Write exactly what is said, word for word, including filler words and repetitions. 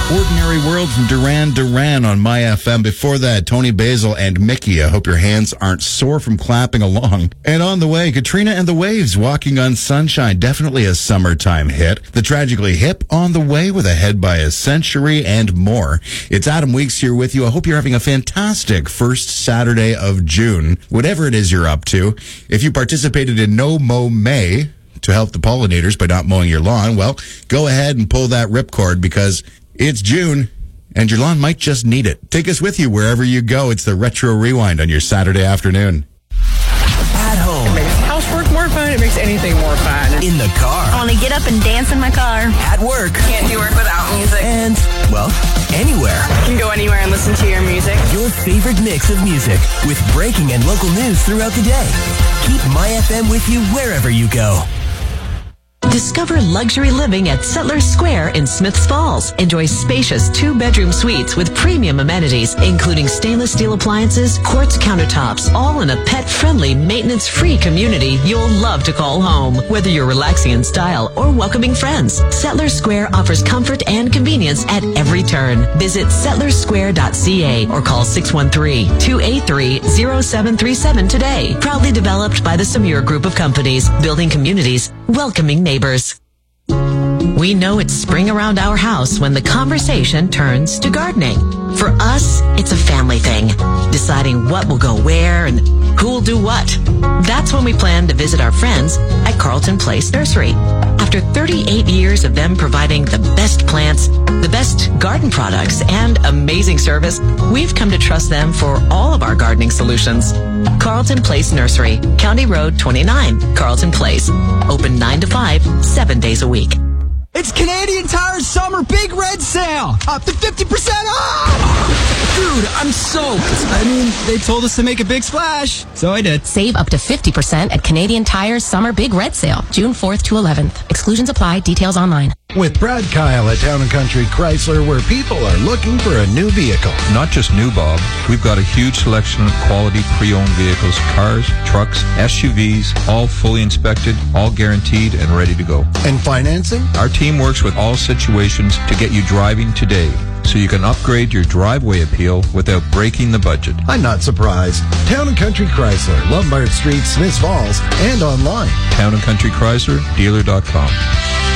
Ordinary World from Duran Duran on My F M. Before that, Tony Basil and Mickey. I hope your hands aren't sore from clapping along. And on the way, Katrina and the Waves, Walking on Sunshine. Definitely a summertime hit. The Tragically Hip on the way with Ahead by a Century and more. It's Adam Weeks here with you. I hope you're having a fantastic first Saturday of June. Whatever it is you're up to. If you participated in No Mow May to help the pollinators by not mowing your lawn, well, go ahead and pull that ripcord because it's June, and your lawn might just need it. Take us with you wherever you go. It's the Retro Rewind on your Saturday afternoon. At home. It makes housework more fun. It makes anything more fun. In the car. I want to get up and dance in my car. At work. Can't do work without music. And, well, anywhere. You can go anywhere and listen to your music. Your favorite mix of music with breaking and local news throughout the day. Keep My F M with you wherever you go. Discover luxury living at Settlers Square in Smiths Falls. Enjoy spacious two-bedroom suites with premium amenities, including stainless steel appliances, quartz countertops, all in a pet-friendly, maintenance-free community you'll love to call home. Whether you're relaxing in style or welcoming friends, Settlers Square offers comfort and convenience at every turn. Visit settlers square dot c a or call six one three, two eight three, zero seven three seven today. Proudly developed by the Samir Group of Companies, building communities, welcoming neighbors. We know it's spring around our house when the conversation turns to gardening. For us, it's a family thing, deciding what will go where and who'll do what. That's when we plan to visit our friends at Carlton Place Nursery. After thirty-eight years of them providing the best plants, the best garden products, and amazing service, we've come to trust them for all of our gardening solutions. Carlton Place Nursery, County Road twenty-nine, Carlton Place. Open nine to five, seven days a week. It's Canadian Tire's Summer Big Red Sale! Up to fifty percent off! Dude, I'm soaked. I mean, they told us to make a big splash, so I did. Save up to fifty percent at Canadian Tire's Summer Big Red Sale, June fourth to eleventh. Exclusions apply. Details online. With Brad Kyle at Town and Country Chrysler, where people are looking for a new vehicle. Not just new, Bob. We've got a huge selection of quality pre-owned vehicles, cars, trucks, S U Vs, all fully inspected, all guaranteed and ready to go. And financing? Our team works with all situations to get you driving today, so you can upgrade your driveway appeal without breaking the budget. I'm not surprised. Town and Country Chrysler, Lombard Street, Smiths Falls, and online. Town and Country Chrysler, dealer dot com.